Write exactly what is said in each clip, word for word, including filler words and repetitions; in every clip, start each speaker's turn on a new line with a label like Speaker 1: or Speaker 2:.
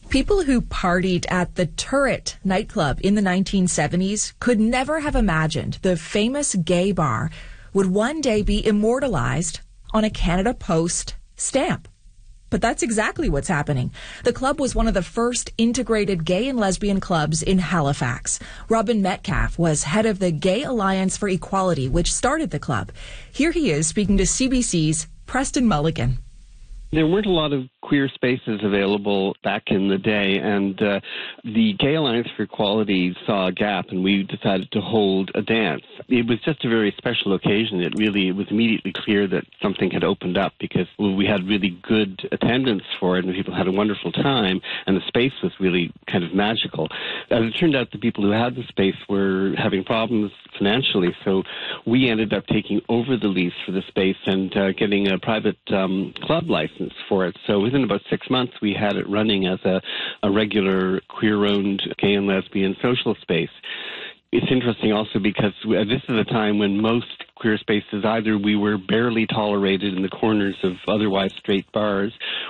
Speaker 1: People who partied at the Turret nightclub in the nineteen seventies could never have imagined the famous gay bar would one day be immortalized on a Canada Post stamp. But that's exactly what's happening. The club was one of the first integrated gay and lesbian clubs in Halifax. Robin Metcalf was head of the Gay Alliance for Equality, which started the club. Here he is speaking to C B C's Preston Mulligan.
Speaker 2: There weren't a lot of queer spaces available back in the day, and uh, the Gay Alliance for Equality saw a gap, and we decided to hold a dance. It was just a very special occasion. It really it was immediately clear that something had opened up because well, we had really good attendance for it, and people had a wonderful time, and the space was really kind of magical. As it turned out, the people who had the space were having problems financially, so we ended up taking over the lease for the space and uh, getting a private um, club license for it. So within about six months, we had it running as a, a regular queer-owned gay and lesbian social space. It's interesting also because this is a time when most queer spaces, either we were barely tolerated in the corners of otherwise straight bars,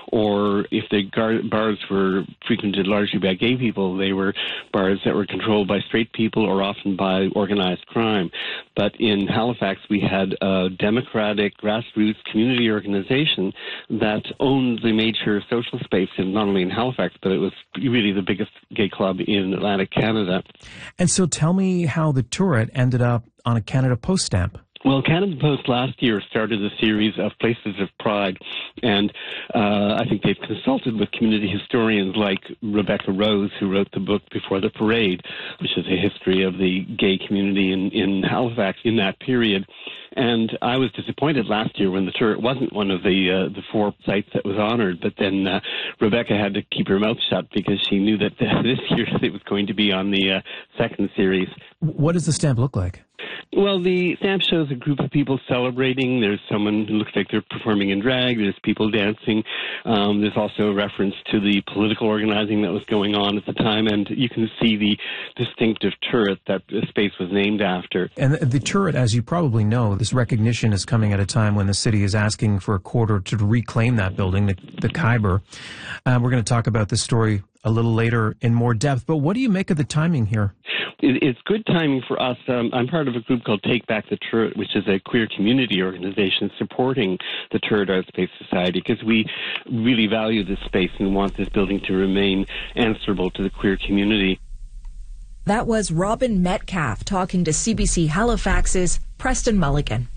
Speaker 2: or if the gar- bars were frequented largely by gay people, they were bars that were controlled by straight people or often by organized crime. But in Halifax, we had a democratic grassroots community organization that owned the major social space, in, not only in Halifax, but it was really the biggest gay club in Atlantic Canada.
Speaker 3: And so tell me how the Turret ended up on a Canada Post stamp.
Speaker 2: Well, Canada Post last year started a series of Places of Pride, and uh, I think they've consulted with community historians like Rebecca Rose, who wrote the book Before the Parade, which is a history of the gay community in, in Halifax in that period. And I was disappointed last year when the Turret wasn't one of the uh, the four sites that was honored, but then uh, Rebecca had to keep her mouth shut because she knew that this year it was going to be on the uh, second series.
Speaker 3: What does the stamp look like?
Speaker 2: Well, the stamp shows a group of people celebrating. There's someone who looks like they're performing in drag. There's people dancing. Um, there's also a reference to the political organizing that was going on at the time. And you can see the distinctive turret that the space was named after.
Speaker 3: And the, the Turret, as you probably know, this recognition is coming at a time when the city is asking for a quarter to reclaim that building, the, the Khyber. Uh, we're going to talk about this story a little later in more depth. But what do you make of the timing here?
Speaker 2: It's good timing for us. Um, I'm part of a group called Take Back the Turret, which is a queer community organization supporting the Turret Art Space Society because we really value this space and want this building to remain answerable to the queer community.
Speaker 1: That was Robin Metcalf talking to C B C Halifax's Preston Mulligan.